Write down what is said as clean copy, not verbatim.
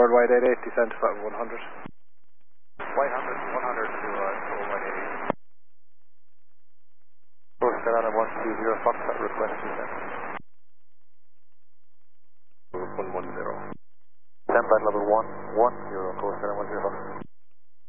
White 88, descend to flight 100. White 100 to White 88. North Carolina 120, Foxtrot, request descent. 110. Stand by level 110, North Carolina 10 Foxtrot.